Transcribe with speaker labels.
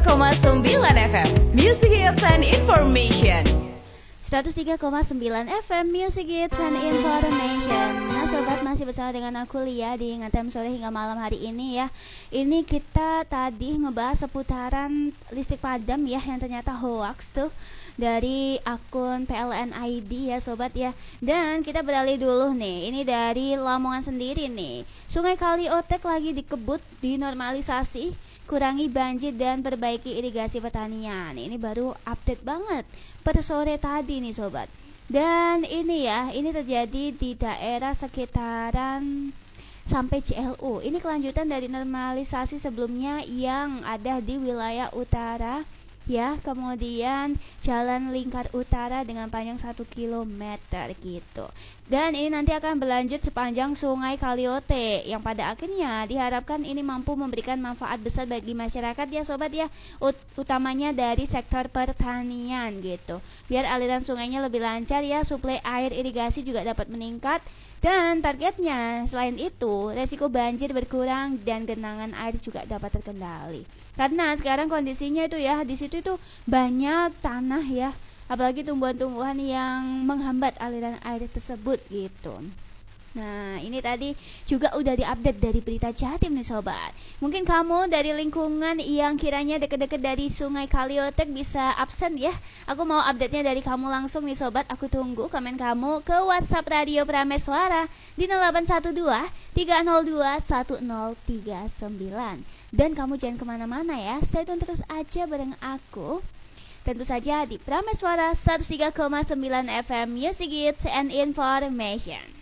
Speaker 1: 103,9 FM Music Hits and Information.
Speaker 2: 103,9 FM Music Hits and Information. Nah sobat, masih bersama dengan aku Lia di Ngantem Sore hingga malam hari ini ya. Ini kita tadi ngebahas seputaran listrik padam ya, yang ternyata hoax tuh dari akun PLN ID ya sobat ya. Dan kita beralih dulu nih, ini dari Lamongan sendiri nih. Sungai Kali Otek lagi dikebut, dinormalisasi, kurangi banjir dan perbaiki irigasi pertanian. Ini baru update banget per sore tadi nih sobat. Dan ini ya, ini terjadi di daerah sekitaran sampai CLU. Ini kelanjutan dari normalisasi sebelumnya yang ada di wilayah utara ya, kemudian jalan lingkar utara dengan panjang 1 kilometer gitu. Dan ini nanti akan berlanjut sepanjang Sungai Kaliote, yang pada akhirnya diharapkan ini mampu memberikan manfaat besar bagi masyarakat ya sobat ya, utamanya dari sektor pertanian gitu. Biar aliran sungainya lebih lancar ya, suplai air irigasi juga dapat meningkat. Dan targetnya selain itu, resiko banjir berkurang dan genangan air juga dapat terkendali. Karena sekarang kondisinya itu ya, di situ itu banyak tanah ya, apalagi tumbuhan-tumbuhan yang menghambat aliran air tersebut gitu. Nah ini tadi juga udah diupdate dari berita Jatim nih sobat. Mungkin kamu dari lingkungan yang kiranya deket-deket dari Sungai Kaliotek bisa absen ya. Aku mau update-nya dari kamu langsung nih sobat. Aku tunggu komen kamu ke WhatsApp Radio Prameswara di 0812 302 1039. Dan kamu jangan kemana-mana ya, stay tune terus aja bareng aku. Tentu saja di Prameswara 103,9 FM Music Hits and Information.